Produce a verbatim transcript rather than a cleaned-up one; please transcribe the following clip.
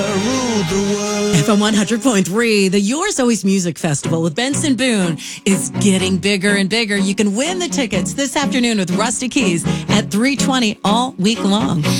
F M one hundred point three, the Yours Always Music Festival with Benson Boone is getting bigger and bigger. You can win the tickets this afternoon with Rusty Keys at three twenty all week long.